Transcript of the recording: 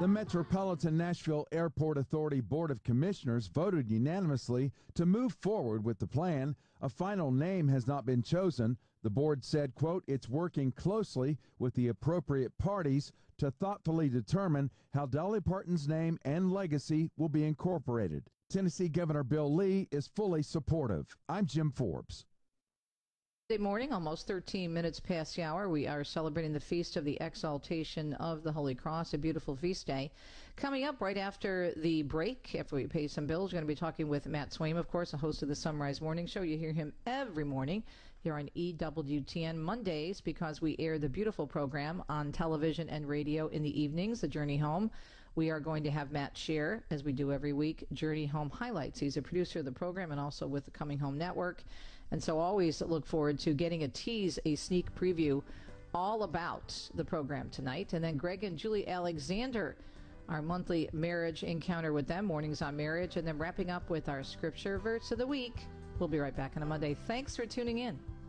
The Metropolitan Nashville Airport Authority Board of Commissioners voted unanimously to move forward with the plan. A final name has not been chosen. The board said, quote, it's working closely with the appropriate parties to thoughtfully determine how Dolly Parton's name and legacy will be incorporated. Tennessee Governor Bill Lee is fully supportive. I'm Jim Forbes. Monday morning, almost 13 minutes past the hour, we are celebrating the Feast of the Exaltation of the Holy Cross, a beautiful feast day. Coming up right after the break, after we pay some bills, we're going to be talking with Matt Swaim, of course, the host of the Sunrise Morning Show. You hear him every morning here on EWTN Mondays because we air the beautiful program on television and radio in the evenings, The Journey Home. We are going to have Matt share, as we do every week, Journey Home highlights. He's a producer of the program and also with the Coming Home Network. And so always look forward to getting a sneak preview all about the program tonight. And then Greg and Julie Alexander, our monthly marriage encounter with them, Mornings on Marriage, and then wrapping up with our scripture verse of the week. We'll be right back on a Monday. Thanks for tuning in.